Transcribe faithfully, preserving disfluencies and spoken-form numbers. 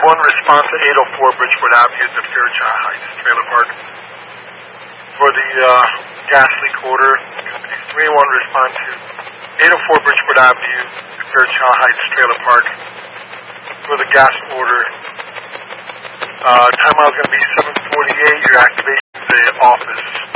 one, respond to eight oh four Bridgeport Avenue, the Fairchild Heights Trailer Park. For the uh, gas leak order, company three one, respond to eight oh four Bridgeport Avenue, the Fairchild Heights Trailer Park. For the gas order, uh, timeout is going to be seven forty-eight. Your activation is the office.